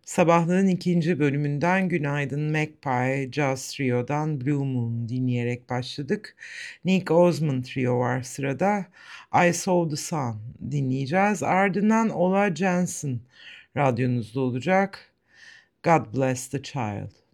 Sabahlığın ikinci bölümünden günaydın. Magpie Jazz Trio'dan Blue Moon dinleyerek başladık. Nick Osmond Trio var sırada. I Saw the Sun dinleyeceğiz. Ardından Ola Jansen radyonuzda olacak. God Bless the Child.